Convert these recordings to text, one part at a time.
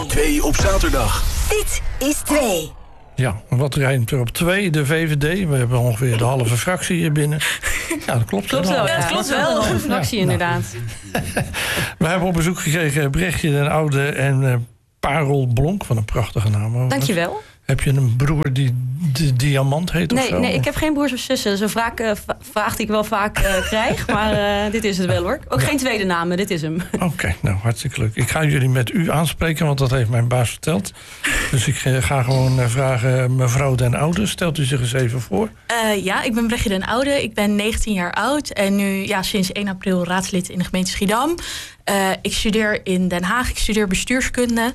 2 op zaterdag. Dit is 2. Ja, wat rijdt er op 2? De VVD. We hebben ongeveer de halve fractie hier binnen. Ja, dat klopt. Klopt wel, ja. Dat klopt wel. Een fractie, inderdaad. We hebben op bezoek gekregen Brechtje den Oude en Parel Blonk. Wat een prachtige naam. Dankjewel. Heb je een broer die de Diamant heet of zo? Nee, ik heb geen broers of zussen. Dat is een vraag die ik wel vaak krijg. Maar dit is het wel, hoor. Ook geen tweede namen, dit is hem. Oké, nou, hartstikke leuk. Ik ga jullie met u aanspreken, want dat heeft mijn baas verteld. Dus ik ga gewoon vragen, mevrouw den Oude, stelt u zich eens even voor. Ja, ik ben Brechtje den Oude. Ik ben 19 jaar oud en nu sinds 1 april raadslid in de gemeente Schiedam. Ik studeer in Den Haag. Ik studeer bestuurskunde.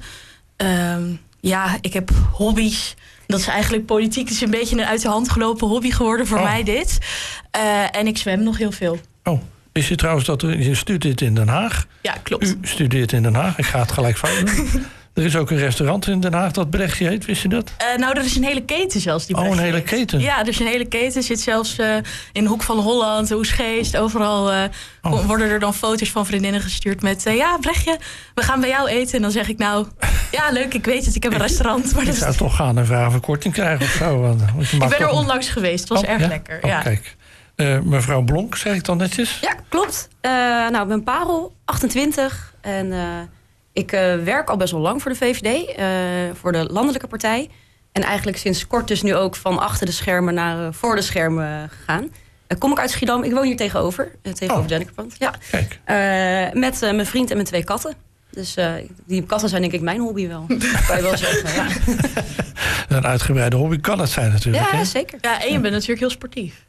Ik heb hobby's. Dat is eigenlijk politiek. Het is een beetje een uit de hand gelopen hobby geworden voor mij dit. En ik zwem nog heel veel. Oh, is je trouwens dat je studeert in Den Haag? Ja, klopt. U studeert in Den Haag. Ik ga het gelijk fout doen. Er is ook een restaurant in Den Haag dat Brechtje heet, wist je dat? Er is een hele keten zelfs die een hele keten? Ja, er is een hele keten. Zit zelfs in de Hoek van Holland, Oesgeest, overal worden er dan foto's van vriendinnen gestuurd met... Brechtje, we gaan bij jou eten. En dan zeg ik leuk, ik weet het, ik heb een restaurant. Maar ik zou toch gaan en vragen of korting krijgen of zo. Ik ben er onlangs geweest, het was erg lekker. Oh, kijk. Mevrouw Blonk, zeg ik dan netjes? Ja, klopt. Ik ben Parel, 28 en... Ik werk al best wel lang voor de VVD, voor de landelijke partij. En eigenlijk sinds kort dus nu ook van achter de schermen naar voor de schermen gegaan. Kom ik uit Schiedam, ik woon hier tegenover Dennekerpand. Ja. Kijk. Met mijn vriend en mijn 2 katten. Dus die katten zijn denk ik mijn hobby wel. Kan je wel zeggen, ja. Een uitgebreide hobby kan het zijn natuurlijk. Ja, hè? zeker. Ja, en je bent natuurlijk heel sportief.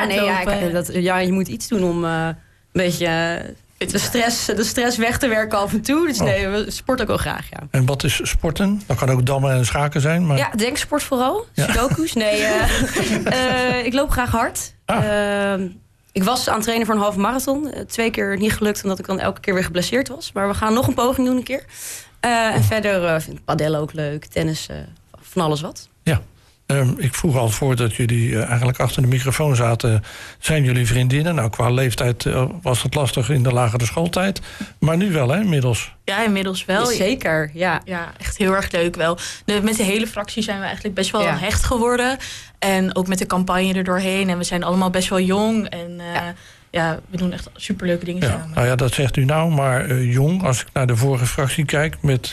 Je moet iets doen om een beetje... De stress weg te werken af en toe. Dus we sporten ook wel graag, ja. En wat is sporten? Dat kan ook dammen en schaken zijn. Maar... Ja, denksport vooral. Sudoku's. Ik loop graag hard. Ik was aan het trainen voor een halve marathon. 2 keer niet gelukt, omdat ik dan elke keer weer geblesseerd was. Maar we gaan nog een poging doen een keer. En verder vind ik padel ook leuk. Tennis, van alles wat. Ja. Ik vroeg al voordat jullie eigenlijk achter de microfoon zaten... zijn jullie vriendinnen? Nou, qua leeftijd was het lastig in de lagere schooltijd. Maar nu wel, hè, inmiddels? Ja, inmiddels wel. Ja, zeker, ja. Ja, echt heel erg leuk wel. Met de hele fractie zijn we eigenlijk best wel hecht geworden. En ook met de campagne er doorheen. En we zijn allemaal best wel jong. En we doen echt superleuke dingen samen. Nou ja, dat zegt u nou, maar jong, als ik naar de vorige fractie kijk... met,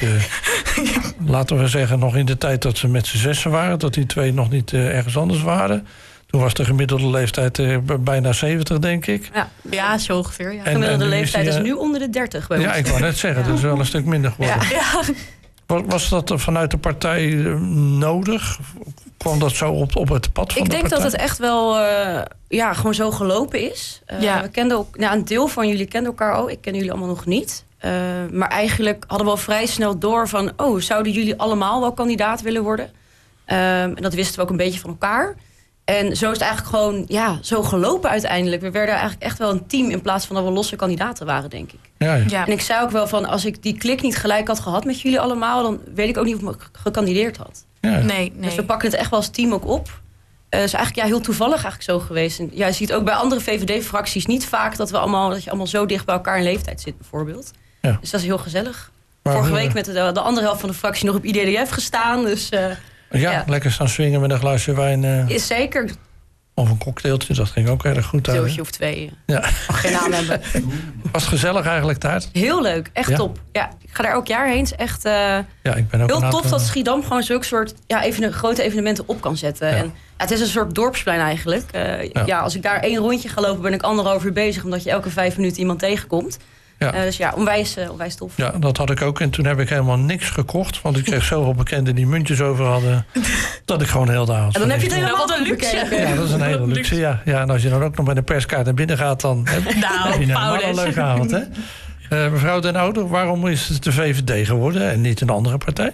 laten we zeggen, nog in de tijd dat ze met z'n 6 waren... dat die 2 nog niet ergens anders waren... Toen was de gemiddelde leeftijd bijna 70, denk ik. Ja, zo ongeveer. Ja. De gemiddelde leeftijd is nu onder de 30 bij ons. Ja, ik wou net zeggen, dat is wel een stuk minder geworden. Ja. Was dat vanuit de partij nodig? Kwam dat zo op het pad van de partij? Ik denk dat het echt wel gewoon zo gelopen is. We kenden ook, een deel van jullie kende elkaar al. Ik ken jullie allemaal nog niet. Maar eigenlijk hadden we al vrij snel door van... zouden jullie allemaal wel kandidaat willen worden? En dat wisten we ook een beetje van elkaar. En zo is het eigenlijk gewoon zo gelopen uiteindelijk. We werden eigenlijk echt wel een team in plaats van dat we losse kandidaten waren, denk ik. Ja. En ik zei ook wel van, als ik die klik niet gelijk had gehad met jullie allemaal... dan weet ik ook niet of ik gekandideerd had. Ja. Nee. Dus we pakken het echt wel als team ook op. Het is eigenlijk heel toevallig eigenlijk zo geweest. En je ziet ook bij andere VVD-fracties niet vaak... dat je allemaal zo dicht bij elkaar in leeftijd zit, bijvoorbeeld. Ja. Dus dat is heel gezellig. Maar vorige week met de andere helft van de fractie nog op IDDF gestaan, dus... lekker staan swingen met een glaasje wijn. Is zeker. Of een cocktailtje, dat ging ook erg goed. Een cocktailtje of 2. Ja. Mag geen naam hebben. Was het gezellig eigenlijk daar? Heel leuk, echt top. Ja, ik ga daar elk jaar heen. Het is echt ik ben ook heel tof dat Schiedam gewoon zulke soort grote evenementen op kan zetten. Ja. En het is een soort dorpsplein eigenlijk. Als ik daar 1 rondje ga lopen, ben ik 1,5 uur bezig... omdat je elke 5 minuten iemand tegenkomt. Ja. Dus onwijs tof. Ja, dat had ik ook. En toen heb ik helemaal niks gekocht. Want ik kreeg zoveel bekenden die muntjes over hadden... dat ik gewoon heel de avond... En dan heb je het helemaal wat een luxe. Ja, dat is een hele luxe, ja. En als je dan ook nog met een perskaart naar binnen gaat... dan heb je helemaal een leuke avond, hè? Mevrouw den Oude, waarom is het de VVD geworden en niet een andere partij?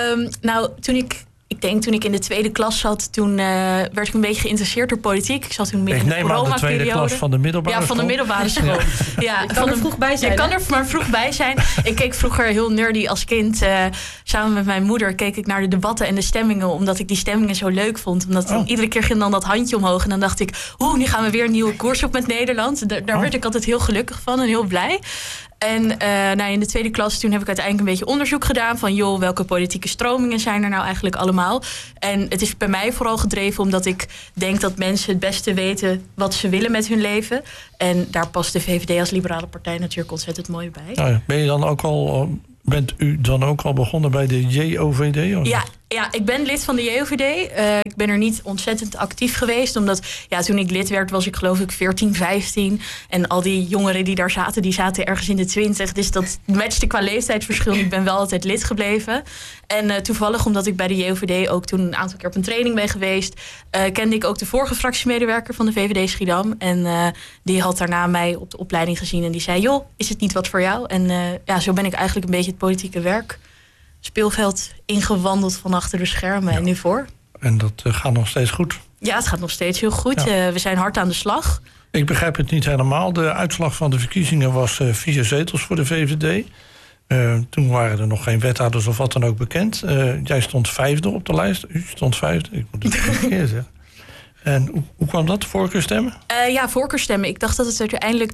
Toen ik in de 2e klas zat, toen werd ik een beetje geïnteresseerd door politiek. Ik zat toen midden in de coronaperiode. Ik neem aan de 2e klas van de middelbare school. Ja, van de middelbare school. Ja, ik kan er vroeg bij zijn. Je kan er maar vroeg bij zijn. Ik keek vroeger heel nerdy als kind. Samen met mijn moeder keek ik naar de debatten en de stemmingen. Omdat ik die stemmingen zo leuk vond. Omdat iedere keer ging dan dat handje omhoog. En dan dacht ik, nu gaan we weer een nieuwe koers op met Nederland. Daar werd ik altijd heel gelukkig van en heel blij. En in de tweede klas toen heb ik uiteindelijk een beetje onderzoek gedaan van joh, welke politieke stromingen zijn er nou eigenlijk allemaal. En het is bij mij vooral gedreven omdat ik denk dat mensen het beste weten wat ze willen met hun leven. En daar past de VVD als liberale partij natuurlijk ontzettend mooi bij. Nou ja, bent u dan ook al begonnen bij de JOVD? Ja, ik ben lid van de JOVD. Ik ben er niet ontzettend actief geweest. Omdat toen ik lid werd was ik geloof ik 14, 15. En al die jongeren die daar zaten, die zaten ergens in de 20. Dus dat matchte qua leeftijdsverschil. Ik ben wel altijd lid gebleven. En toevallig omdat ik bij de JOVD ook toen een aantal keer op een training ben geweest, kende ik ook de vorige fractiemedewerker van de VVD Schiedam. En die had daarna mij op de opleiding gezien. En die zei, joh, is het niet wat voor jou? En zo ben ik eigenlijk een beetje het politieke werk speelveld ingewandeld van achter de schermen en nu voor. En dat gaat nog steeds goed? Ja, het gaat nog steeds heel goed. Ja. We zijn hard aan de slag. Ik begrijp het niet helemaal. De uitslag van de verkiezingen was 4 zetels voor de VVD. Toen waren er nog geen wethouders of wat dan ook bekend. Jij stond 5e op de lijst. U stond 5e. Ik moet het nog een keer zeggen. En hoe kwam dat, voorkeurstemmen? Voorkeurstemmen. Ik dacht dat het uiteindelijk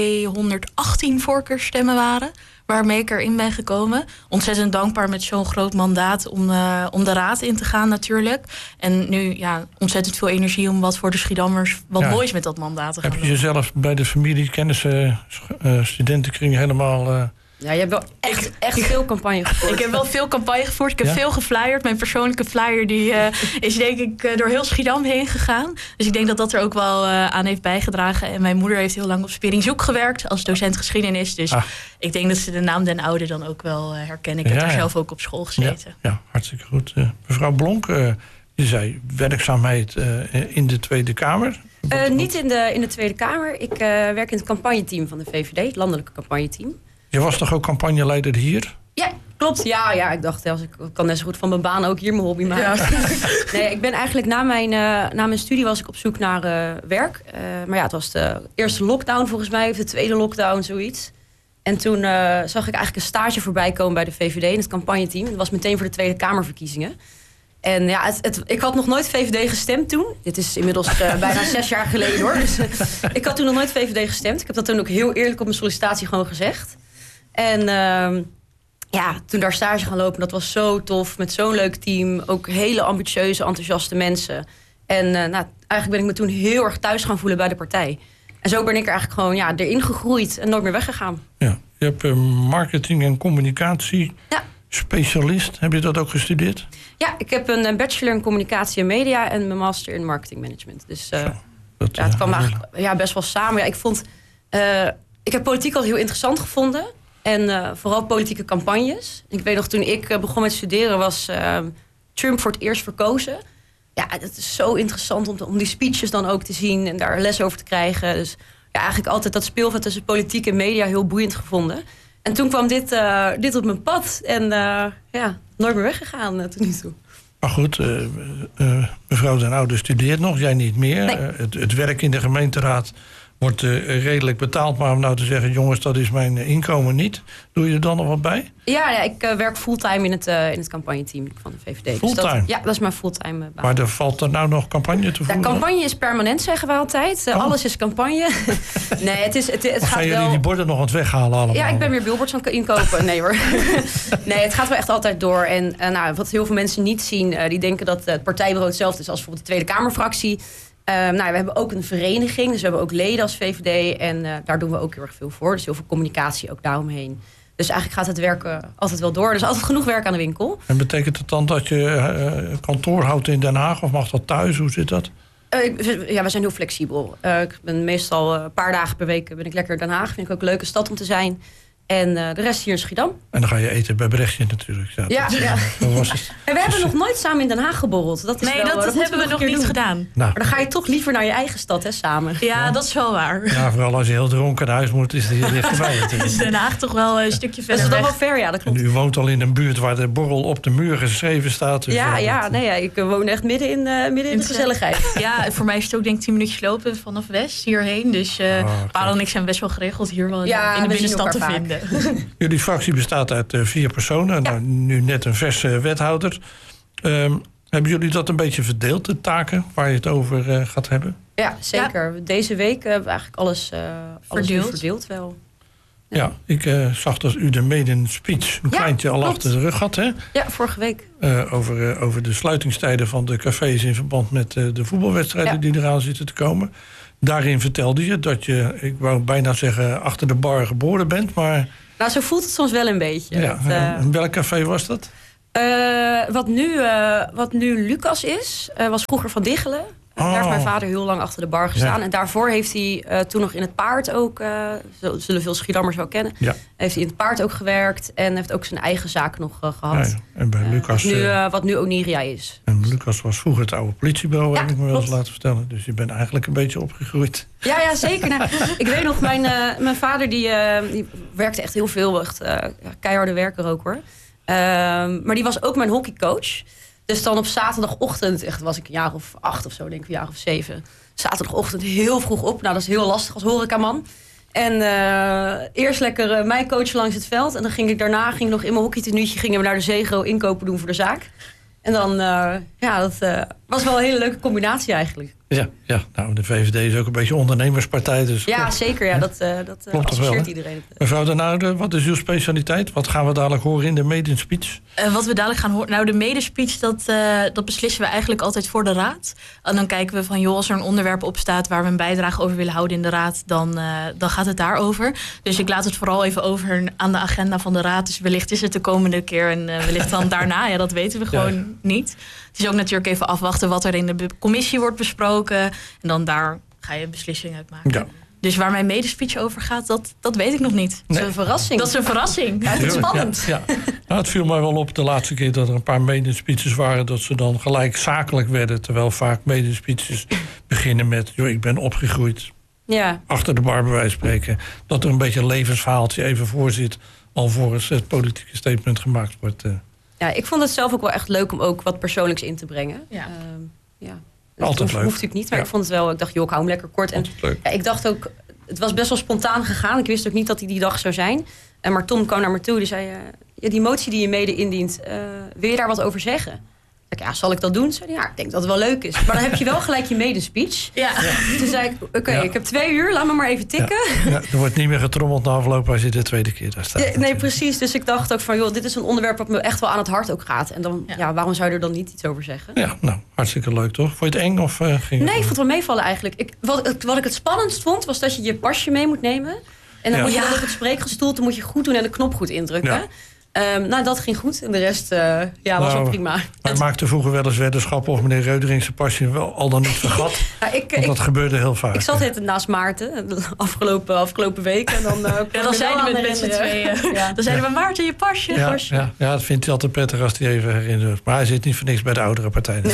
218 voorkeurstemmen waren waarmee ik erin ben gekomen. Ontzettend dankbaar met zo'n groot mandaat om de raad in te gaan natuurlijk. En nu ontzettend veel energie om wat voor de Schiedammers wat moois met dat mandaat te gaan doen. Heb je jezelf bij de familie, kennissen, studentenkring helemaal... Ja, je hebt wel echt veel campagne gevoerd. Ik heb wel veel campagne gevoerd. Ik heb veel geflyerd. Mijn persoonlijke flyer die is denk ik door heel Schiedam heen gegaan. Dus ik denk dat dat er ook wel aan heeft bijgedragen. En mijn moeder heeft heel lang op Speringzoek gewerkt als docent geschiedenis. Dus ik denk dat ze de naam Den Oude dan ook wel herkennen. Ik heb daar zelf ook op school gezeten. Ja, hartstikke goed. Mevrouw Blonk, je zei werkzaamheid in de Tweede Kamer. Niet in de Tweede Kamer. Ik werk in het campagneteam van de VVD, het landelijke campagneteam. Je was toch ook campagneleider hier? Ja, klopt. Ja, ik dacht, ik kan net zo goed van mijn baan ook hier mijn hobby maken. Ja. Nee, ik ben eigenlijk na mijn studie was ik op zoek naar werk. Maar het was de eerste lockdown volgens mij, of de tweede lockdown, zoiets. En toen zag ik eigenlijk een stage voorbij komen bij de VVD in het campagneteam. Dat was meteen voor de Tweede Kamerverkiezingen. En ik had nog nooit VVD gestemd toen. Dit is inmiddels bijna 6 jaar geleden hoor. Dus, ik had toen nog nooit VVD gestemd. Ik heb dat toen ook heel eerlijk op mijn sollicitatie gewoon gezegd. En toen daar stage gaan lopen, dat was zo tof. Met zo'n leuk team. Ook hele ambitieuze, enthousiaste mensen. En eigenlijk ben ik me toen heel erg thuis gaan voelen bij de partij. En zo ben ik er eigenlijk gewoon erin gegroeid en nooit meer weggegaan. Ja, je hebt marketing en communicatie specialist. Heb je dat ook gestudeerd? Ja, ik heb een bachelor in communicatie en media en mijn master in marketing management. Dus het kwam eigenlijk best wel samen. Ja, ik heb politiek al heel interessant gevonden. En vooral politieke campagnes. Ik weet nog, toen ik begon met studeren was Trump voor het eerst verkozen. Ja, het is zo interessant om die speeches dan ook te zien en daar les over te krijgen. Dus eigenlijk altijd dat speelveld tussen politiek en media heel boeiend gevonden. En toen kwam dit op mijn pad en nooit meer weggegaan tot nu toe. Maar goed, mevrouw Den Oude studeert nog, jij niet meer. Nee. Het werk in de gemeenteraad wordt redelijk betaald. Maar om nou te zeggen, jongens, dat is mijn inkomen niet. Doe je er dan nog wat bij? Ja, ik werk fulltime in het campagneteam van de VVD. Fulltime? Dus dat is mijn fulltime baan. Maar valt er nou nog campagne te voeren? Ja, campagne is permanent, zeggen we altijd. Alles is campagne. Nee, het gaat gaan jullie wel... die borden nog aan het weghalen allemaal? Ja, ik ben weer billboards aan het inkopen. Nee hoor. Nee, het gaat wel echt altijd door. En wat heel veel mensen niet zien, die denken dat het partijbureau hetzelfde is als bijvoorbeeld de Tweede Kamerfractie. We hebben ook een vereniging, dus we hebben ook leden als VVD. En daar doen we ook heel erg veel voor. Dus heel veel communicatie ook daaromheen. Dus eigenlijk gaat het werk altijd wel door. Er is altijd genoeg werk aan de winkel. En betekent het dan dat je kantoor houdt in Den Haag? Of mag dat thuis? Hoe zit dat? We zijn heel flexibel. Ik ben meestal een paar dagen per week ben ik lekker in Den Haag. Vind ik ook een leuke stad om te zijn. En de rest hier in Schiedam. En dan ga je eten bij Brechtje natuurlijk. Ja. En we hebben nog nooit samen in Den Haag geborreld. Dat hebben we nog niet gedaan. Nou. Maar dan ga je toch liever naar je eigen stad, hè, samen. Ja, dat is wel waar. Ja, vooral als je heel dronken naar huis moet, is het hier dichterbij. Is Den Haag toch wel een stukje verder weg. Dat is toch wel ver, ja, dat klopt. En u woont al in een buurt waar de borrel op de muur geschreven staat. Dus ik woon echt midden in de gezelligheid. Ja, voor mij is het ook denk ik 10 minuutjes lopen vanaf West hierheen. Dus Paal en ik zijn best wel geregeld hier wel in de binnenstad te vinden. Jullie fractie bestaat uit 4 personen. Nou, nu net een verse wethouder. Hebben jullie dat een beetje verdeeld, de taken waar je het over gaat hebben? Ja, zeker. Ja. Deze week hebben we eigenlijk alles verdeeld wel. Ja, ik zag dat u de maiden speech een kleintje al achter de rug had. Hè? Ja, vorige week. Over de sluitingstijden van de cafés in verband met de voetbalwedstrijden die eraan zitten te komen. Daarin vertelde je dat je, ik wou bijna zeggen, achter de bar geboren bent. Maar... Nou, zo voelt het soms wel een beetje. Ja, en welk café was dat? Wat nu Lucas is, was vroeger Van Diggelen. Daar heeft mijn vader heel lang achter de bar gestaan. Ja. En daarvoor heeft hij toen nog in het paard ook... zullen veel Schiedammers wel kennen. Ja. Heeft hij in het paard ook gewerkt. En heeft ook zijn eigen zaak nog gehad. Ja. En bij Lucas... wat nu Oniria is. En Lucas was vroeger het oude politiebureau, heb ik me wel eens laten vertellen. Dus je bent eigenlijk een beetje opgegroeid. Ja, zeker. Nou, ik weet nog, mijn vader die werkte echt heel veel. Echt, keiharde werker ook hoor. Maar die was ook mijn hockeycoach. Dus dan op zaterdagochtend, echt was ik een jaar of 8 of zo, denk ik, een jaar of 7. Zaterdagochtend heel vroeg op. Nou, dat is heel lastig als horecaman. En eerst lekker mijn coach langs het veld. En dan ging ik daarna nog in mijn hockeytenuutje gingen we naar de Zegro inkopen doen voor de zaak. En dan, dat was wel een hele leuke combinatie eigenlijk. Ja, nou, de VVD is ook een beetje ondernemerspartij. Dus ja, zeker. Ja, dat associeert iedereen. Mevrouw Den Oude, wat is uw specialiteit? Wat gaan we dadelijk horen in de maiden speech? Wat we dadelijk gaan horen... Nou, de maiden speech, dat beslissen we eigenlijk altijd voor de raad. En dan kijken we van, joh, als er een onderwerp op staat... waar we een bijdrage over willen houden in de raad... dan gaat het daarover. Dus ik laat het vooral even over aan de agenda van de raad. Dus wellicht is het de komende keer en wellicht dan daarna. Ja, dat weten we gewoon niet. Het is ook natuurlijk even afwachten wat er in de commissie wordt besproken. En dan daar ga je beslissingen uit maken. Ja. Dus waar mijn medespeech over gaat, dat weet ik nog niet. Dat is een verrassing. Dat is een verrassing. Ja, het is spannend. Ja. Nou, het viel mij wel op de laatste keer dat er een paar medespeeches waren... dat ze dan gelijk zakelijk werden. Terwijl vaak medespeeches beginnen met... joh, ik ben opgegroeid achter de bar bij wijze van spreken. Dat er een beetje een levensverhaaltje even voor zit... alvorens het politieke statement gemaakt wordt. Ja, ik vond het zelf ook wel echt leuk om ook wat persoonlijks in te brengen. Ja. Altijd leuk. Hoeft natuurlijk niet, maar ik vond het wel... Ik dacht, joh, ik hou hem lekker kort. En ik dacht ook, het was best wel spontaan gegaan. Ik wist ook niet dat hij die dag zou zijn. Maar Tom kwam naar me toe. Die zei, die motie die je mede indient... wil je daar wat over zeggen? Ja, zal ik dat doen? Zei hij, ik denk dat het wel leuk is. Maar dan heb je wel gelijk je medespeech. Ja. Toen zei ik, oké, ik heb 2 uur, laat me maar even tikken. Ja, er wordt niet meer getrommeld na afloop als je de tweede keer daar staat. Nee, precies. Dus ik dacht ook van, joh, dit is een onderwerp wat me echt wel aan het hart ook gaat. En dan, waarom zou je er dan niet iets over zeggen? Ja, nou, hartstikke leuk toch? Vond je het eng of ging het? Nee, ik vond het wel meevallen eigenlijk. Wat ik het spannendst vond, was dat je je pasje mee moet nemen. En dan moet je dan op het spreekgestoelte moet je goed doen en de knop goed indrukken. Ja. Nou, dat ging goed. En de rest was wel prima. Wij maakten vroeger wel eens weddenschappen... of meneer Reudering zijn pasje wel al dan niet vergat. Want dat gebeurde heel vaak. Ik zat het naast Maarten de afgelopen weken. En dan zeiden we met z'n tweeën. Dan zeiden we, Maarten, je pasje. Ja, dat vindt hij altijd prettig als hij even herinnert. Maar hij zit niet voor niks bij de oudere partij.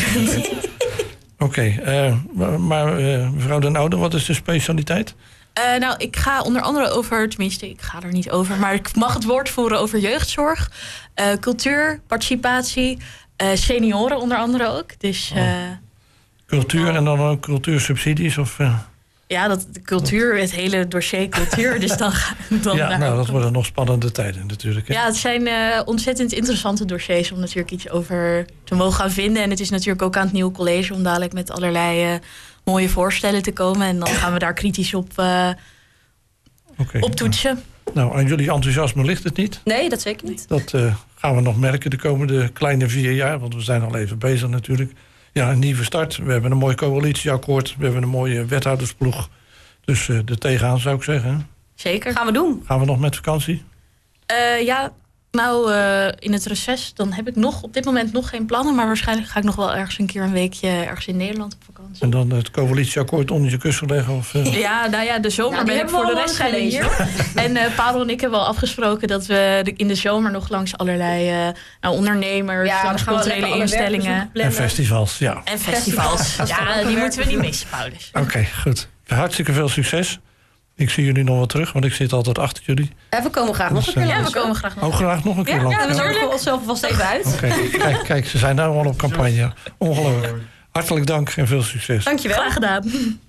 Oké, maar mevrouw Den Oude, wat is de specialiteit? Nou, ik ga onder andere over, tenminste, ik ga er niet over... maar ik mag het woord voeren over jeugdzorg, cultuur, participatie... senioren onder andere ook. Dus, cultuur en dan ook cultuursubsidies? Of, Ja, de cultuur, het hele dossier cultuur. Dus dan dat worden nog spannende tijden natuurlijk. Hè? Ja, het zijn ontzettend interessante dossiers... om natuurlijk iets over te mogen gaan vinden. En het is natuurlijk ook aan het nieuwe college... om dadelijk met allerlei... mooie voorstellen te komen. En dan gaan we daar kritisch op toetsen. Nou, aan jullie enthousiasme ligt het niet. Nee, dat zeker niet. Dat gaan we nog merken de komende kleine 4 jaar. Want we zijn al even bezig natuurlijk. Ja, een nieuwe start. We hebben een mooi coalitieakkoord. We hebben een mooie wethoudersploeg. Dus er tegenaan zou ik zeggen. Zeker. Gaan we doen. Gaan we nog met vakantie? In het reces, dan heb ik op dit moment nog geen plannen. Maar waarschijnlijk ga ik nog wel ergens een keer een weekje ergens in Nederland op vakantie. En dan het coalitieakkoord onder je kussen leggen? Of, de zomer ben ik voor de rest zijn hier. En Parel en ik hebben al afgesproken dat we in de zomer nog langs allerlei ondernemers, culturele instellingen. En festivals, ja. En festivals. Die moeten we niet missen, Paulus. Oké, goed. Hartstikke veel succes. Ik zie jullie nog wel terug, want ik zit altijd achter jullie. We komen graag nog een keer langs. We komen graag nog. Graag nog een keer langs. Ja, we zorgen onszelf vast even uit. Oké, kijk, ze zijn nou al op campagne. Ongelooflijk. Hartelijk dank en veel succes. Dankjewel. Graag gedaan.